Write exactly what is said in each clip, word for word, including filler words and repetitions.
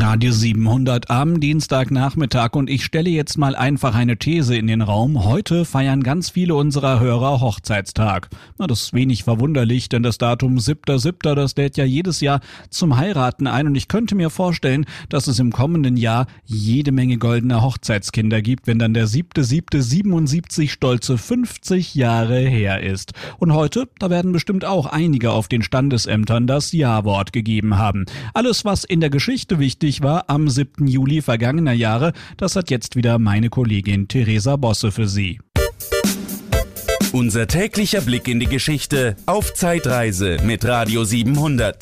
Radio siebenhundert am Dienstagnachmittag und ich stelle jetzt mal einfach eine These in den Raum. Heute feiern ganz viele unserer Hörer Hochzeitstag. Na, das ist wenig verwunderlich, denn das Datum siebter siebter, das lädt ja jedes Jahr zum Heiraten ein und ich könnte mir vorstellen, dass es im kommenden Jahr jede Menge goldene Hochzeitskinder gibt, wenn dann der siebter siebter siebenundsiebzig stolze fünfzig Jahre her ist. Und heute, da werden bestimmt auch einige auf den Standesämtern das Ja-Wort gegeben haben. Alles, was in der Geschichte wichtig war am siebten Juli vergangener Jahre, das hat jetzt wieder meine Kollegin Theresa Bosse für Sie. Unser täglicher Blick in die Geschichte auf Zeitreise mit Radio siebenhundert.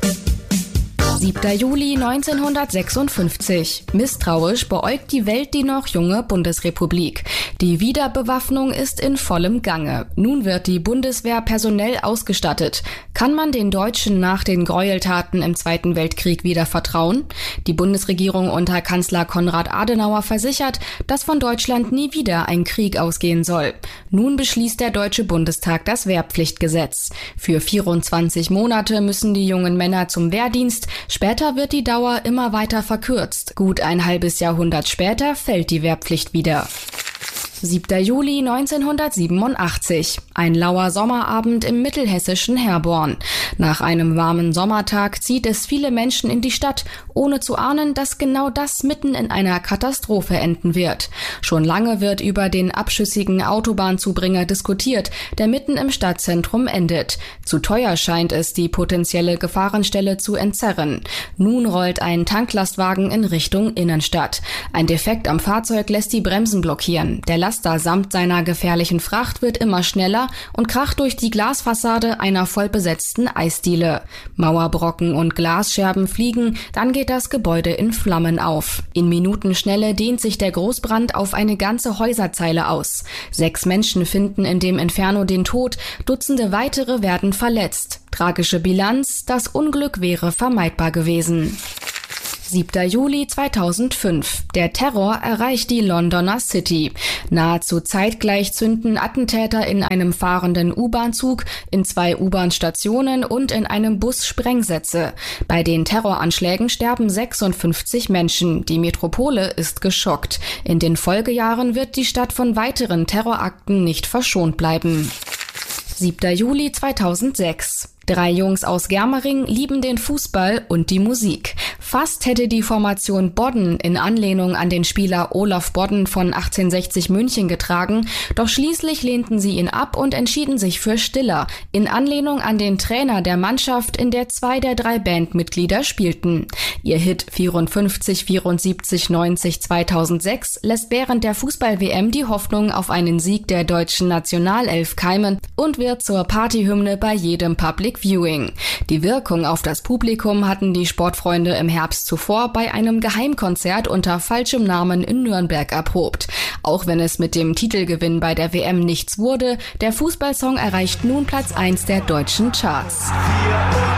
siebter Juli neunzehnhundertsechsundfünfzig. Misstrauisch beäugt die Welt die noch junge Bundesrepublik. Die Wiederbewaffnung ist in vollem Gange. Nun wird die Bundeswehr personell ausgestattet. Kann man den Deutschen nach den Gräueltaten im Zweiten Weltkrieg wieder vertrauen? Die Bundesregierung unter Kanzler Konrad Adenauer versichert, dass von Deutschland nie wieder ein Krieg ausgehen soll. Nun beschließt der Deutsche Bundestag das Wehrpflichtgesetz. Für vierundzwanzig Monate müssen die jungen Männer zum Wehrdienst. Später wird die Dauer immer weiter verkürzt. Gut ein halbes Jahrhundert später fällt die Wehrpflicht wieder. siebter Juli neunzehnhundertsiebenundachtzig. Ein lauer Sommerabend im mittelhessischen Herborn. Nach einem warmen Sommertag zieht es viele Menschen in die Stadt, ohne zu ahnen, dass genau das mitten in einer Katastrophe enden wird. Schon lange wird über den abschüssigen Autobahnzubringer diskutiert, der mitten im Stadtzentrum endet. Zu teuer scheint es, die potenzielle Gefahrenstelle zu entzerren. Nun rollt ein Tanklastwagen in Richtung Innenstadt. Ein Defekt am Fahrzeug lässt die Bremsen blockieren. Der Laster samt seiner gefährlichen Fracht wird immer schneller und kracht durch die Glasfassade einer vollbesetzten Eisdiele. Mauerbrocken und Glasscherben fliegen, dann geht das Gebäude in Flammen auf. In Minutenschnelle dehnt sich der Großbrand auf eine ganze Häuserzeile aus. Sechs Menschen finden in dem Inferno den Tod, Dutzende weitere werden verletzt. Tragische Bilanz, das Unglück wäre vermeidbar gewesen. siebter Juli zweitausendfünf. Der Terror erreicht die Londoner City. Nahezu zeitgleich zünden Attentäter in einem fahrenden U-Bahn-Zug, in zwei U-Bahn-Stationen und in einem Bus Sprengsätze. Bei den Terroranschlägen sterben sechsundfünfzig Menschen. Die Metropole ist geschockt. In den Folgejahren wird die Stadt von weiteren Terrorakten nicht verschont bleiben. siebter Juli zweitausendsechs. Drei Jungs aus Germering lieben den Fußball und die Musik. Fast hätte die Formation Bodden in Anlehnung an den Spieler Olaf Bodden von achtzehnhundertsechzig München getragen, doch schließlich lehnten sie ihn ab und entschieden sich für Stiller, in Anlehnung an den Trainer der Mannschaft, in der zwei der drei Bandmitglieder spielten. Ihr Hit vierundfünfzig, vierundsiebzig, neunzig, zweitausendsechs lässt während der Fußball-W M die Hoffnung auf einen Sieg der deutschen Nationalelf keimen und wird zur Partyhymne bei jedem Public Viewing. Die Wirkung auf das Publikum hatten die Sportfreunde im Herbst zuvor bei einem Geheimkonzert unter falschem Namen in Nürnberg erprobt. Auch wenn es mit dem Titelgewinn bei der W M nichts wurde, der Fußballsong erreicht nun Platz eins der deutschen Charts.